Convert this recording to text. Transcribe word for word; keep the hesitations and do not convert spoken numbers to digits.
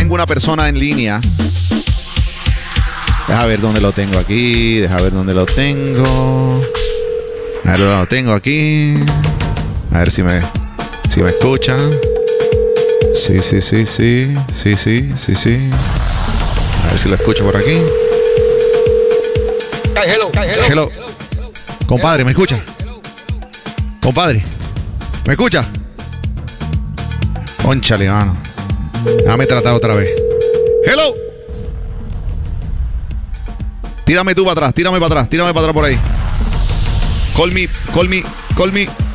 tengo una persona en línea. Deja ver dónde lo tengo aquí. Deja ver dónde lo tengo. A ver dónde lo tengo aquí. A ver si me, si me escuchan. Sí, sí, sí, sí. Sí, sí, sí, sí. A ver si lo escucho por aquí. Hello, hello. Hello. Compadre, ¿me escucha? Compadre, ¿me escucha? Cónchale, mano. Déjame tratar otra vez. Hello. Tírame tú para atrás, tírame para atrás, tírame para atrás por ahí. Call me, call me, call me.